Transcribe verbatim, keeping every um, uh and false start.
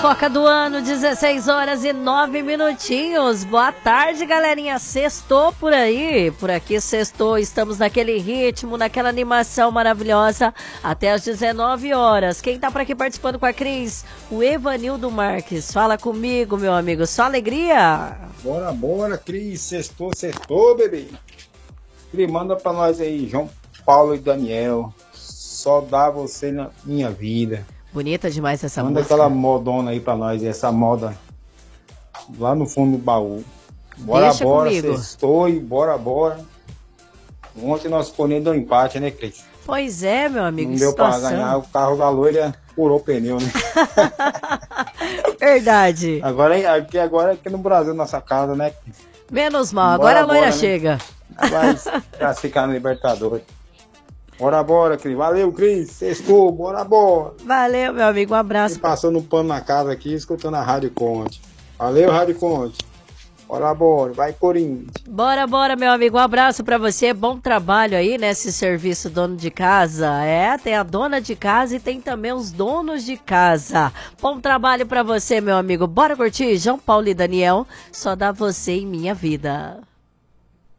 fofoca do ano, dezesseis horas e nove minutinhos. Boa tarde, galerinha. Sextou por aí. Por aqui sextou. Estamos naquele ritmo, naquela animação maravilhosa até as dezenove horas. Quem tá por aqui participando com a Cris? O Evanildo Marques. Fala comigo, meu amigo. Só alegria. Bora, bora, Cris. Sextou, sextou, bebê. Cris, manda pra nós aí, João Paulo e Daniel. Só dá você na minha vida. Bonita demais essa Manda música. aquela modona aí pra nós, essa moda lá no fundo do baú. Bora, Deixa bora, comigo. sextou e bora, bora. Ontem nós escolhemos um empate, né, Cris? Pois é, meu amigo. Não deu pra ganhar, o carro da loira furou o pneu, né? Verdade. Agora, aqui, agora aqui no Brasil, nossa casa, né? Menos mal. Bora, Agora a loira bora, né? chega. Vai classificar no Libertadores. Bora, bora, Cris. Valeu, Cris. Sextou, bora, bora. Valeu, meu amigo. Um abraço. E passando um pano na casa aqui, escutando a Rádio Conte. Valeu, Rádio Conte. Bora, bora. Vai, Corinthians. Bora, bora, meu amigo. Um abraço pra você. Bom trabalho aí nesse serviço dono de casa. É, tem a dona de casa e tem também os donos de casa. Bom trabalho pra você, meu amigo. Bora curtir? João Paulo e Daniel. Só dá você em minha vida.